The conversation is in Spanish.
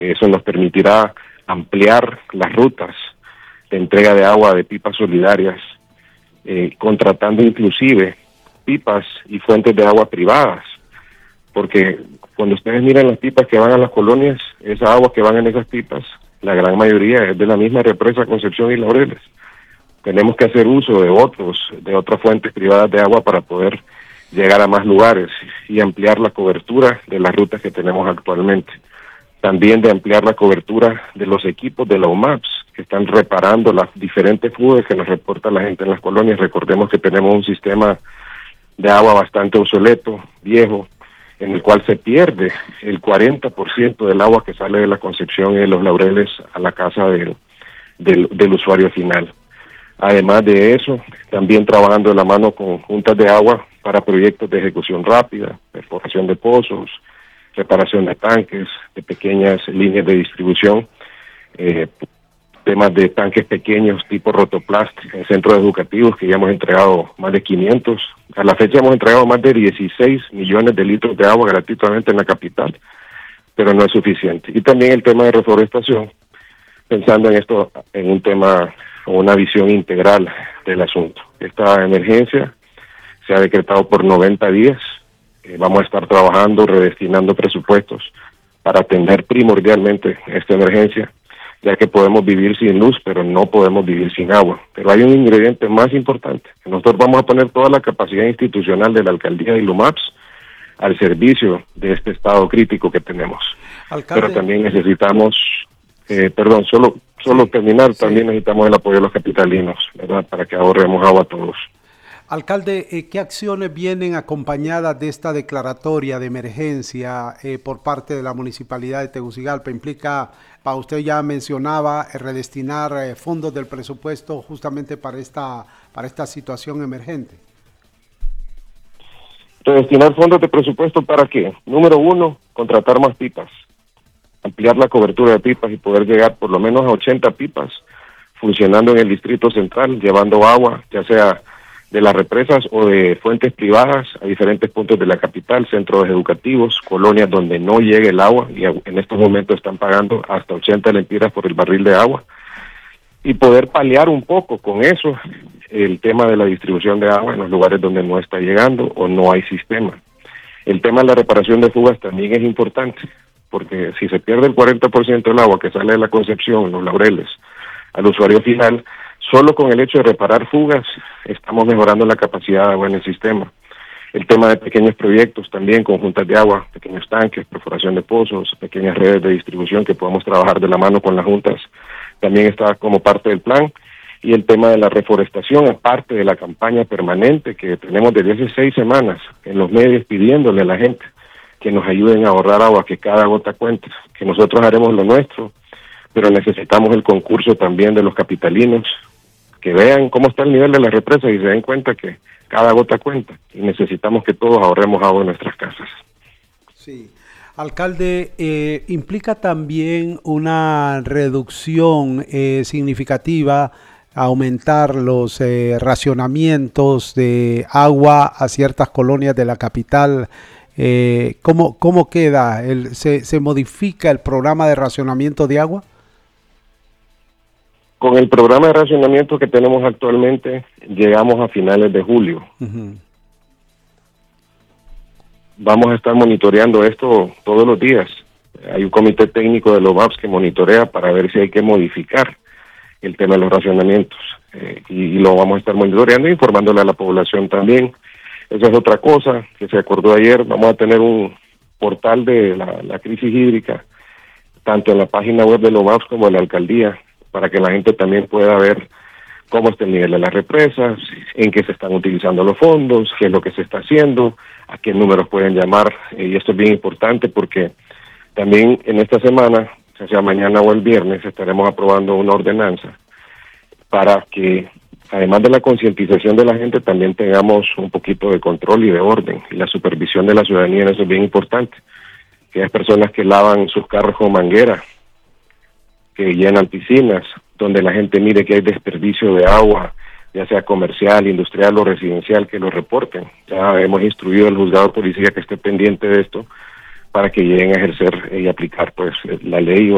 Eso nos permitirá ampliar las rutas de entrega de agua de pipas solidarias, contratando inclusive pipas y fuentes de agua privadas, porque cuando ustedes miran las pipas que van a las colonias, esa agua que van en esas pipas, la gran mayoría es de la misma represa Concepción y Laureles. Tenemos que hacer uso de otras fuentes privadas de agua para poder llegar a más lugares y ampliar la cobertura de las rutas que tenemos actualmente. También de ampliar la cobertura de los equipos de la UMAPS, que están reparando las diferentes fugas que nos reporta la gente en las colonias. Recordemos que tenemos un sistema de agua bastante obsoleto, viejo, en el cual se pierde el 40% del agua que sale de la Concepción y de los Laureles a la casa del usuario final. Además de eso, también trabajando de la mano con juntas de agua para proyectos de ejecución rápida, perforación de pozos, reparación de tanques, de pequeñas líneas de distribución, temas de tanques pequeños tipo Rotoplast en centros educativos que ya hemos entregado más de 500. A la fecha hemos entregado más de 16 millones de litros de agua gratuitamente en la capital, pero no es suficiente. Y también el tema de reforestación, pensando en esto, en un tema o una visión integral del asunto. Esta emergencia se ha decretado por 90 días. Vamos a estar trabajando, redestinando presupuestos para atender primordialmente esta emergencia, ya que podemos vivir sin luz, pero no podemos vivir sin agua. Pero hay un ingrediente más importante. Nosotros vamos a poner toda la capacidad institucional de la alcaldía de Lumaps al servicio de este estado crítico que tenemos. Alcalde, pero también necesitamos, solo terminar, también necesitamos el apoyo de los capitalinos, ¿verdad?, para que ahorremos agua a todos. Alcalde, ¿qué acciones vienen acompañadas de esta declaratoria de emergencia por parte de la Municipalidad de Tegucigalpa? Implica, usted ya mencionaba, redestinar fondos del presupuesto justamente para esta situación emergente. Redestinar fondos de presupuesto ¿para qué? Número uno, contratar más pipas, ampliar la cobertura de pipas y poder llegar por lo menos a 80 pipas funcionando en el Distrito Central, llevando agua, ya sea de las represas o de fuentes privadas a diferentes puntos de la capital, centros educativos, colonias donde no llegue el agua y en estos momentos están pagando hasta 80 lempiras por el barril de agua, y poder paliar un poco con eso el tema de la distribución de agua en los lugares donde no está llegando o no hay sistema. El tema de la reparación de fugas también es importante, porque si se pierde el 40% del agua que sale de la Concepción, los Laureles, al usuario final, solo con el hecho de reparar fugas estamos mejorando la capacidad de agua en el sistema. El tema de pequeños proyectos también, con juntas de agua, pequeños tanques, perforación de pozos, pequeñas redes de distribución que podamos trabajar de la mano con las juntas, también está como parte del plan. Y el tema de la reforestación, aparte de la campaña permanente que tenemos desde hace 6 semanas en los medios pidiéndole a la gente que nos ayuden a ahorrar agua, que cada gota cuente, que nosotros haremos lo nuestro, pero necesitamos el concurso también de los capitalinos, que vean cómo está el nivel de las represas y se den cuenta que cada gota cuenta, y necesitamos que todos ahorremos agua en nuestras casas. Sí. Alcalde, implica también una reducción significativa, aumentar los racionamientos de agua a ciertas colonias de la capital. ¿Cómo queda? ¿Se modifica el programa de racionamiento de agua? Con el programa de racionamiento que tenemos actualmente, llegamos a finales de julio. Uh-huh. Vamos a estar monitoreando esto todos los días. Hay un comité técnico de los VAPS que monitorea para ver si hay que modificar el tema de los racionamientos. Y lo vamos a estar monitoreando e informándole a la población también. Esa es otra cosa que se acordó ayer. Vamos a tener un portal de la crisis hídrica, tanto en la página web de los VAPS como de la alcaldía, para que la gente también pueda ver cómo está el nivel de las represas, en qué se están utilizando los fondos, qué es lo que se está haciendo, a qué números pueden llamar. Y esto es bien importante porque también en esta semana, ya sea mañana o el viernes, estaremos aprobando una ordenanza para que, además de la concientización de la gente, también tengamos un poquito de control y de orden. Y la supervisión de la ciudadanía en eso es bien importante. Que hay personas que lavan sus carros con manguera, que llenan piscinas, donde la gente mire que hay desperdicio de agua, ya sea comercial, industrial o residencial, que lo reporten. Ya hemos instruido al juzgado de policía que esté pendiente de esto para que lleguen a ejercer y aplicar pues la ley